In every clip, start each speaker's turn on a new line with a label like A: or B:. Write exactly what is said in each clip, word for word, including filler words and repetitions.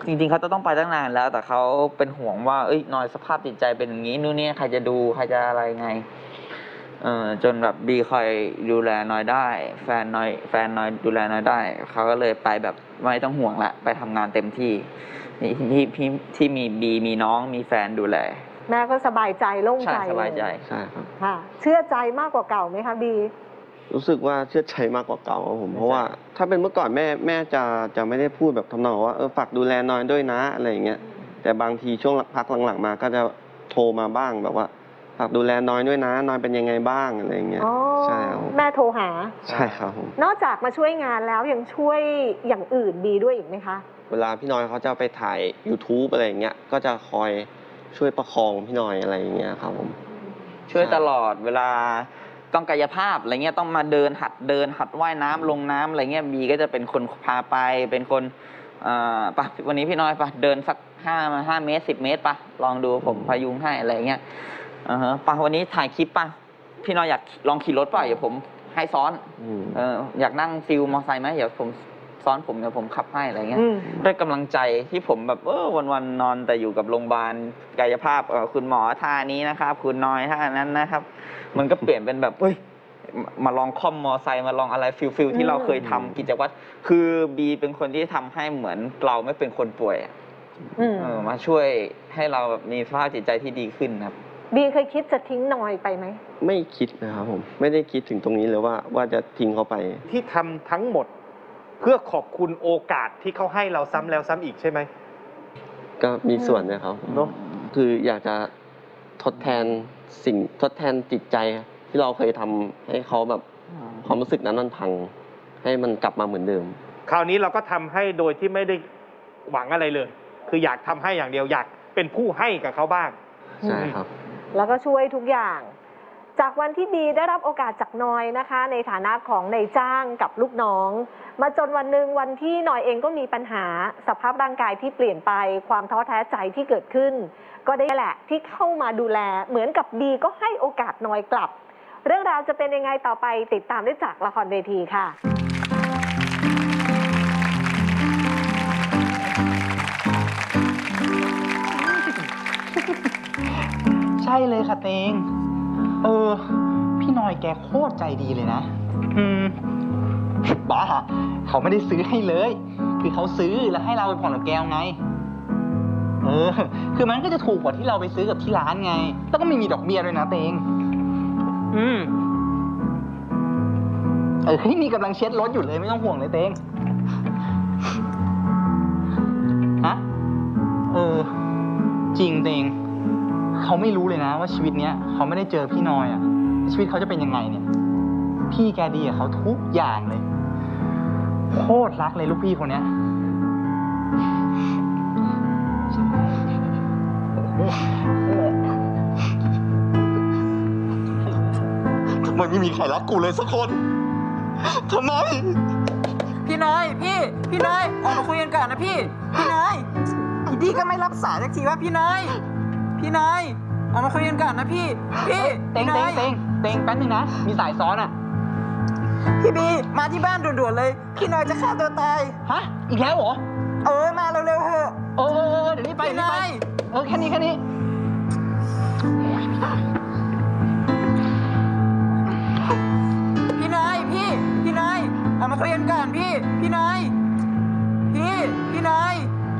A: จริงๆเขาจะต้องไปตั้งนานแล้วแต่เขาเป็นห่วงว่าเอ้ยนอยสภาพจิตใจเป็นอย่างนี้นู่นนี่ใครจะดูใครจะอะไรไงเออจนแบบบีคอยดูแลนอยได้แฟนนอยแฟนนอยดูแลนอยได้เขาก็เลยไปแบบไม่ต้องห่วงละไปทำงานเต็มที่ที่ที่ที่มีบีมีน้องมีแฟนดูแล
B: แม่ก็สบายใจโล่งใจ
A: ใช่สบายใจ
C: ใช่ครับ
B: ค่ะเชื่อใจมากกว่าเก่าไหมคะบี
C: รู้สึกว่าเชื่อใจมากกว่าเก่าครับผมเพราะว่าถ้าเป็นเมื่อก่อนแม่แม่จะจะไม่ได้พูดแบบทำนองว่าเออฝากดูแลน้อยด้วยนะอะไรอย่างเงี้ยแต่บางทีช่วงพักหลังๆมาก็จะโทรมาบ้างแบบว่าฝากดูแลน้อยด้วยนะน้อยเป็นยังไงบ้างอะไรอย่างเงี้ยใช่ครับ
B: แม่โทรหา
C: ใช่ครับผม
B: นอกจากมาช่วยงานแล้วยังช่วยอย่างอื่นบีด้วยอีกไหมคะ
C: เวลาพี่น้อยเขาจะไปถ่าย YouTube อะไรอย่างเงี้ยก็จะคอยช่วยประคองพี่น้อยอะไรอย่างเงี้ยครับผม
A: ช่วยตลอดเวลาต้องกายภาพอะไรเงี้ยต้องมาเดินหัดเดินหัดว่ายน้ำลงน้ำอะไรเงี้ยบีก็จะเป็นคนพาไปเป็นคนอ่าปะวันนี้พี่น้อยปะเดินสักห้าห้าเมตรสิบเมตรปะลองดูผมพยุงให้อะไรเงี้ยอ่าฮะปะวันนี้ถ่ายคลิปปะพี่น้อยอยากลองขี่รถป่ะเดี๋ยวผมให้ซ้อนเอออยากนั่งฟิลมอไซค์ไหมเดี๋ยวผมซ้อนผมเดี๋ยวผมขับให้อะไรเงี้ยด้วยกำลังใจที่ผมแบบเออวันๆนอนแต่อยู่กับโรงพยาบาลกายภาพเออคุณหมอท่านี้นะครับคุณน้อยท่านั้นนะครับมันก็เปลี่ยนเป็นแบบเฮ้ยมาลองคอมมอไซค์มาลองอะไรฟิลฟิลที่เราเคยทำกิจวัตรคือบีเป็นคนที่ทำให้เหมือนเราไม่เป็นคนป่วยเออมาช่วยให้เราแบบมีสภาพจิตใจที่ดีขึ้นครับ
B: บีเคยคิดจะทิ้งนอยไปไหม
C: ไม่คิดนะครับผมไม่ได้คิดถึงตรงนี้เลยว่าว่าจะทิ้งเขาไป
D: ที่ทำทั้งหมดเพื่อขอบคุณโอกาสที่เขาให้เราซ้ำแล้วซ้ำอีกใช่ไหม
C: ก็มีส่วนนะครับเนาะคืออยากจะทดแทนสิ่งทดแทนจิตใจที่เราเคยทำให้เขาแบบความรู้สึกนั้นมันพังให้มันกลับมาเหมือนเดิม
D: คราวนี้เราก็ทำให้โดยที่ไม่ได้หวังอะไรเลยคืออยากทำให้อย่างเดียวอยากเป็นผู้ให้กับเขาบ้าง
C: ใช่ครับ
B: แล้วก็ช่วยทุกอย่างจากวันที่บีได้รับโอกาสจากนอยนะคะในฐานะของนายจ้างกับลูกน้องมาจนวันหนึ่งวันที่นอยเองก็มีปัญหาสภาพร่างกายที่เปลี่ยนไปความท้อแท้ใจที่เกิดขึ้นก็ได้แหละที่เข้ามาดูแลเหมือนกับบีก็ให้โอกาสนอยกลับเรื่องราวจะเป็นยังไงต่อไปติดตามได้จากละครเวทีค่ะ
E: ใช่เลยค่ะเตงเออพี่นอยแกโคตรใจดีเลยนะอืมบ้าเขาไม่ได้ซื้อให้เลยคือเขาซื้อแล้วให้เราไปผ่อนกับแกไงเออคือมันก็จะถูกกว่าที่เราไปซื้อกับที่ร้านไงแล้วก็ไม่มีดอกเบี้ยด้วยนะเตงอืมเออนี่กำลังเช็ดรถอยู่เลยไม่ต้องห่วงเลยเตงฮะเออจริงเตงเขาไม่รู้เลยนะว่าชีวิตเนี้ยเขาไม่ได้เจอพี่นอยอ่ะชีวิตเขาจะเป็นยังไงเนี่ยพี่แกดีกับเขาทุกอย่างเลยโคตรรักเลยลูกพี่คนเนี้ย
C: ทำไมไม่มีใครรักกูเลยสักคนทำไม
E: พี่นอยพี่พี่นอยออกมาคุยกันก่อนนะพี่พี่นอยพี่ก็ไม่รับสายสักทีว่าพี่นอยพี่นายออกมาคุยกันก่อนนะพี่พี่เต็งเต็งเต็งเต็งแป๊บนึงนะมีสายซ้อนอ่ะพี่บีมาที่บ้านด่วนๆเลยพี่นายจะฆ่าตัวตายฮะอีกแล้วเหรอเออมาเร็วๆเถอะเออเดี๋ยวนี้ไปพี่นายเออแค่นี้แค่นี้พี่นายพี่พี่นายออกมาคุยกันก่อนพี่พี่นายพี่พี่นาย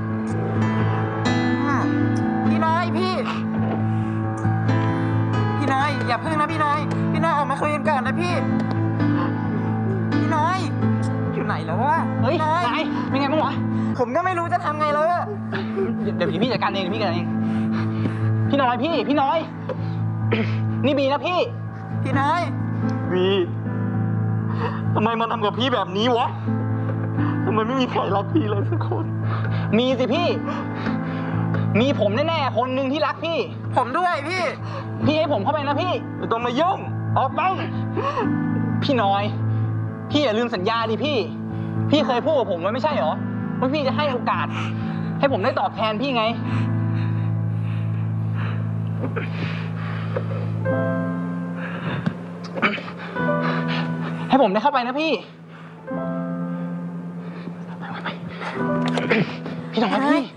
E: พี่นายพี่พี่นายอย่าเพิ่งนะพี่นายพี่นายออกมาคุยกันก่อนนะพี่พี่นายอยู่ไหนแล้ววะเฮ้ยนายเป็นไงบ้างวะผมก็ไม่รู้จะทำไงแล้วอะเดี๋ยวพี่จัดการเองพี่กันเองพี่น้อยพี่พี่น้อยนี่บีนะพี่พี่นาย
C: บีทำไมมันทำกับพี่แบบนี้วะทำไมไม่มีใครรักพี่เลยสักคน
E: มีสิพี่มีผมแน่ๆคนหนึ่งที่รักพี่ผมด้วยพี่พี่ให้ผมเข้าไปนะพี่
C: ไม่ต้องมายุ่งออกไป
E: พี่น้อยพี่อย่าลืมสัญญาดิพี่พี่เคยพูดกับผมไว้ไม่ใช่เหรอว่าพี่จะให้โอกาสให้ผมได้ตอบแทนพี่ไงให้ผมได้เข้าไปนะพี่พี่น้อยพี่